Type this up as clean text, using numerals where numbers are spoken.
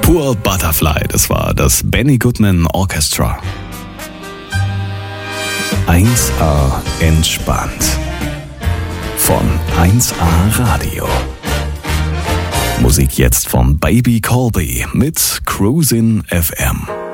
Pure Butterfly, das war das Benny Goodman Orchestra. 1A entspannt. Von 1A Radio. Musik jetzt von Baby Colby mit Cruisin' FM.